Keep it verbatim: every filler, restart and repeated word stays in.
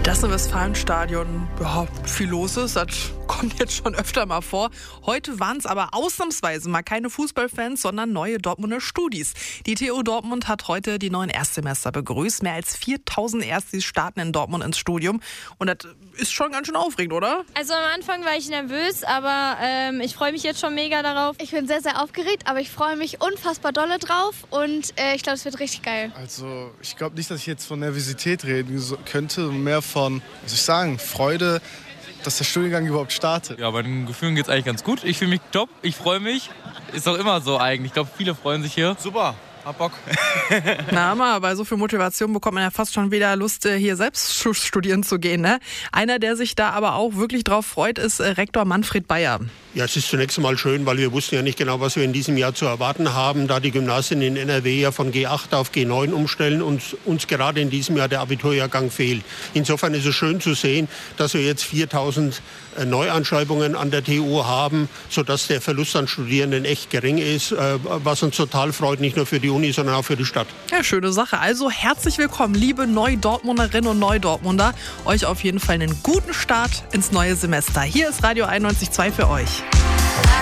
Dass im Westfalenstadion ja, viel los ist, das kommt jetzt schon öfter mal vor. Heute waren es aber ausnahmsweise mal keine Fußballfans, sondern neue Dortmunder Studis. Die T U Dortmund hat heute die neuen Erstsemester begrüßt. Mehr als viertausend Erstis starten in Dortmund ins Studium. Und das ist schon ganz schön aufregend, oder? Also am Anfang war ich nervös, aber ähm, ich freue mich jetzt schon mega darauf. Ich bin sehr, sehr aufgeregt, aber ich freue mich unfassbar dolle drauf und äh, ich glaube, es wird richtig geil. Also ich glaube nicht, dass ich jetzt von Nervosität reden könnte, mehr von, was soll ich sagen, Freude, dass der Studiengang überhaupt startet. Ja, bei den Gefühlen geht es eigentlich ganz gut. Ich fühle mich top, ich freue mich. Ist doch immer so eigentlich. Ich glaube, viele freuen sich hier. Super, hab Bock. Na, mal, bei so viel Motivation bekommt man ja fast schon wieder Lust, hier selbst studieren zu gehen, ne? Einer, der sich da aber auch wirklich drauf freut, ist Rektor Manfred Bayer. Ja, es ist zunächst einmal schön, weil wir wussten ja nicht genau, was wir in diesem Jahr zu erwarten haben, da die Gymnasien in N R W ja von G acht auf G neun umstellen und uns gerade in diesem Jahr der Abiturjahrgang fehlt. Insofern ist es schön zu sehen, dass wir jetzt viertausend Neuanschreibungen an der T U haben, sodass der Verlust an Studierenden echt gering ist, was uns total freut, nicht nur für die Uni, sondern auch für die Stadt. Ja, schöne Sache. Also herzlich willkommen, liebe Neu-Dortmunderinnen und Neu-Dortmunder. Euch auf jeden Fall einen guten Start ins neue Semester. Hier ist Radio einundneunzig Komma zwei für euch.